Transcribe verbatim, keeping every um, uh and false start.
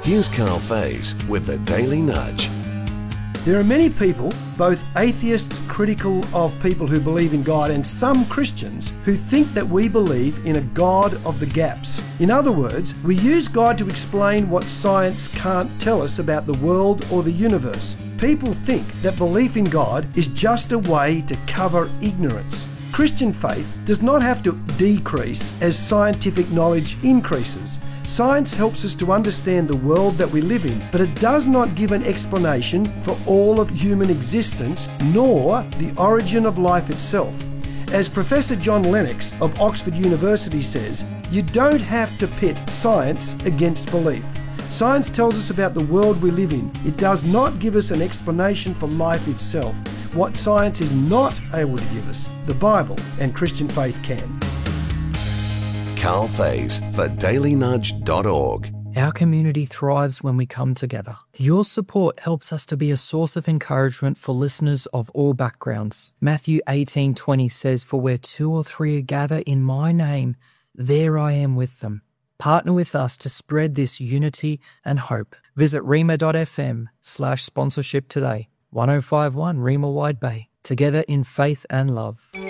Here's Carl Faze with the Daily Nudge. There are many people, both atheists critical of people who believe in God and some Christians who think that we believe in a God of the gaps. In other words, we use God to explain what science can't tell us about the world or the universe. People think that belief in God is just a way to cover ignorance. Christian faith does not have to decrease as scientific knowledge increases. Science helps us to understand the world that we live in, but it does not give an explanation for all of human existence, nor the origin of life itself. As Professor John Lennox of Oxford University says, you don't have to pit science against belief. Science tells us about the world we live in. It does not give us an explanation for life itself. What science is not able to give us, the Bible and Christian faith can. Carl Faze for daily nudge dot org. Our community thrives when we come together. Your support helps us to be a source of encouragement for listeners of all backgrounds. Matthew eighteen twenty says, "For where two or three are gathered in my name, there I am with them." Partner with us to spread this unity and hope. Visit rema.fm slash sponsorship today. ten fifty-one Rema Wide Bay. Together in faith and love.